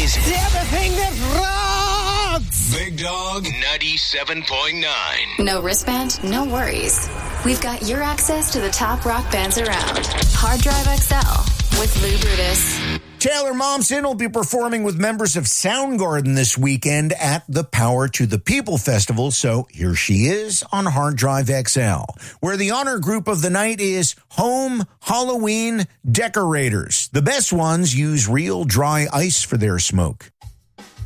is everything that rocks. Big Dog 97.9. No wristband, no worries. We've got your access to the top rock bands around. Hard Drive XL with Lou Brutus. Taylor Momsen will be performing with members of Soundgarden this weekend at the Power to the People Festival. So here she is on Hard Drive XL, where the honor group of the night is Home Halloween Decorators. The best ones use real dry ice for their smoke.